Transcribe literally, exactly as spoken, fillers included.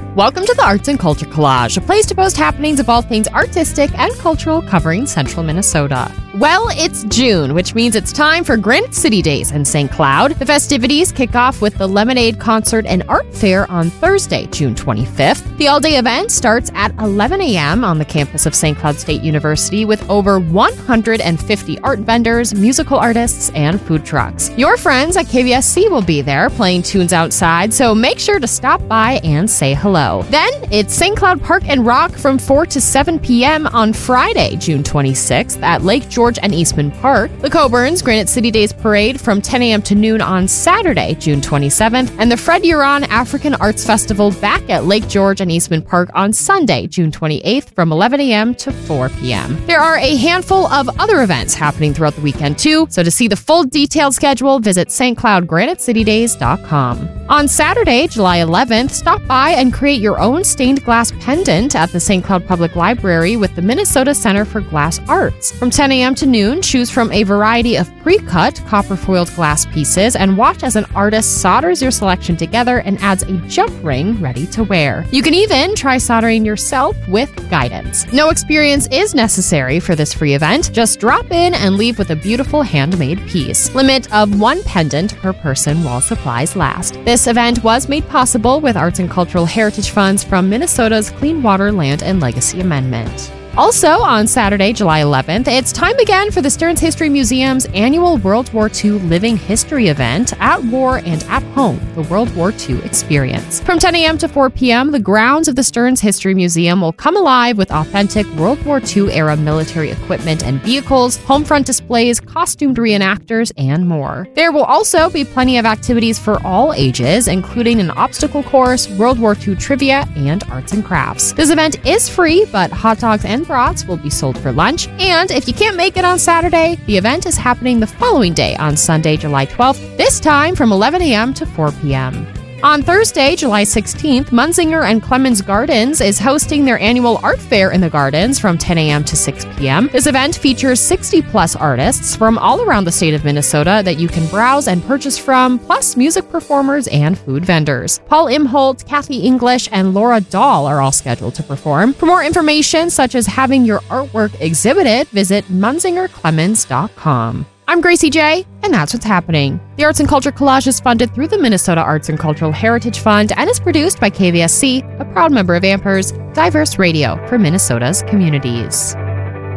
Welcome to the Arts and Culture Collage, a place to post happenings of all things artistic and cultural covering central Minnesota. Well, it's June, which means it's time for Granite City Days in Saint Cloud. The festivities kick off with the Lemonade Concert and Art Fair on Thursday, June twenty-fifth. The all-day event starts at eleven a.m. on the campus of Saint Cloud State University with over one hundred fifty art vendors, musical artists, and food trucks. Your friends at K V S C will be there playing tunes outside, so make sure to stop by and say hello. Then, it's Saint Cloud Park and Rock from four to seven p.m. on Friday, June twenty-sixth at Lake George and Eastman Park. The Coburns Granite City Days Parade from ten a.m. to noon on Saturday, June twenty-seventh, and the Fred Huron African Arts Festival back at Lake George and Eastman Park on Sunday, June twenty-eighth from eleven a.m. to four p.m. There are a handful of other events happening throughout the weekend too, so to see the full detailed schedule, visit s t cloud granite city days dot com. On Saturday, July eleventh, stop by and create your own stained glass pendant at the Saint Cloud Public Library with the Minnesota Center for Glass Arts. From ten a.m. to noon, choose from a variety of pre-cut, copper-foiled glass pieces and watch as an artist solders your selection together and adds a jump ring ready to wear. You can even try soldering yourself with guidance. No experience is necessary for this free event. Just drop in and leave with a beautiful handmade piece. Limit of one pendant per person while supplies last. This event was made possible with Arts and Cultural Heritage funds from Minnesota's Clean Water, Land, and Legacy Amendment. Also, on Saturday, July eleventh, it's time again for the Stearns History Museum's annual World War Two Living History event, At War and at Home, the World War Two Experience. From ten a.m. to four p.m., the grounds of the Stearns History Museum will come alive with authentic World War Two era military equipment and vehicles, home front displays, costumed reenactors, and more. There will also be plenty of activities for all ages, including an obstacle course, World War Two trivia, and arts and crafts. This event is free, but hot dogs and brats will be sold for lunch. And if you can't make it on Saturday, the event is happening the following day on Sunday, July twelfth, this time from eleven a.m. to four p.m. On Thursday, July sixteenth, Munzinger and Clemens Gardens is hosting their annual art fair in the gardens from ten a.m. to six p.m. This event features sixty plus artists from all around the state of Minnesota that you can browse and purchase from, plus music performers and food vendors. Paul Imholt, Kathy English, and Laura Dahl are all scheduled to perform. For more information, such as having your artwork exhibited, visit munzinger clemens dot com. I'm Gracie J, and that's what's happening. The Arts and Culture Collage is funded through the Minnesota Arts and Cultural Heritage Fund and is produced by K V S C, a proud member of Ampers, diverse radio for Minnesota's communities.